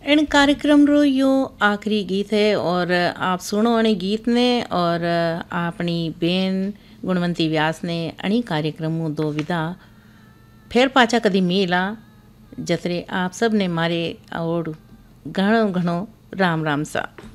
इन कार्यक्रम रो यो आखिरी गीत है और आप सुनो अणी गीत ने और अपनी बेन गुणवंती व्यास ने अणी कार्यक्रम दो विदा फिर पाचा कदी मेला जतरे आप सब ने मारे और घणो घणो राम राम सा।